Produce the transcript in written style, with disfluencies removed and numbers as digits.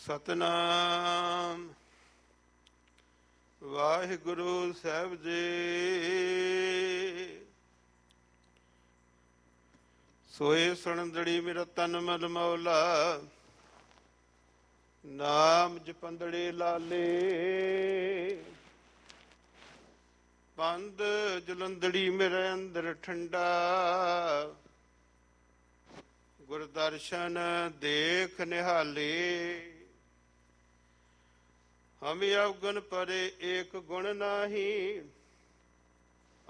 ਸਤਨਾਮ ਵਾਹਿਗੁਰੂ ਸਾਹਿਬ ਜੀ। ਸੋਏ ਸੁਣਦੜੀ ਮੇਰਾ ਤਨ ਮਲ ਮੌਲਾ, ਨਾਮ ਜਪੰਦੜੇ ਲਾਲੇ। ਪੰਦ ਜਲੰਦੜੀ ਮੇਰੇ ਅੰਦਰ ਠੰਡਾ, ਗੁਰਦਰਸ਼ਨ ਦੇਖ ਨਿਹਾਲੇ। ਹਮ ਅਵਗੁਣ ਪਰੇ ਏਕ ਗੁਣ ਨਾਹੀ,